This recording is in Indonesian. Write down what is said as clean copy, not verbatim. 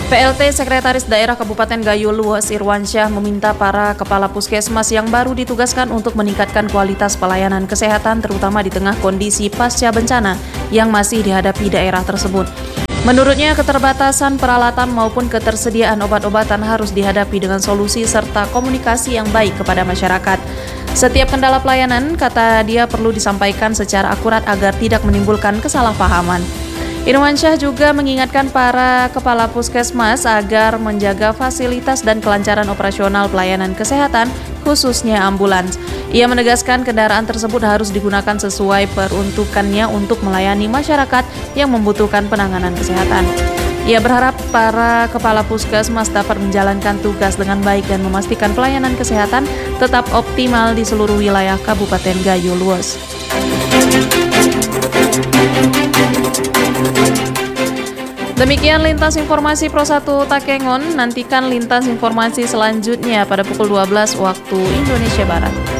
PLT Sekretaris Daerah Kabupaten Gayo Luas Irwansyah meminta para kepala puskesmas yang baru ditugaskan untuk meningkatkan kualitas pelayanan kesehatan terutama di tengah kondisi pasca bencana yang masih dihadapi daerah tersebut. Menurutnya, keterbatasan peralatan maupun ketersediaan obat-obatan harus dihadapi dengan solusi serta komunikasi yang baik kepada masyarakat. Setiap kendala pelayanan, kata dia, perlu disampaikan secara akurat agar tidak menimbulkan kesalahpahaman. Irwansyah juga mengingatkan para kepala puskesmas agar menjaga fasilitas dan kelancaran operasional pelayanan kesehatan, khususnya ambulans. Ia menegaskan kendaraan tersebut harus digunakan sesuai peruntukannya untuk melayani masyarakat yang membutuhkan penanganan kesehatan. Ia berharap para kepala puskesmas dapat menjalankan tugas dengan baik dan memastikan pelayanan kesehatan tetap optimal di seluruh wilayah Kabupaten Gayo Luas. Demikian lintas informasi Pro 1 Takengon. Nantikan lintas informasi selanjutnya pada pukul 12 waktu Indonesia Barat.